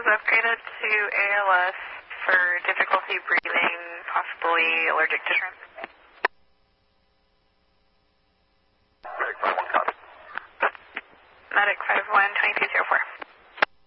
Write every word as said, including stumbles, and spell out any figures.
upgraded to A L S for difficulty breathing, possibly allergic to shrimp.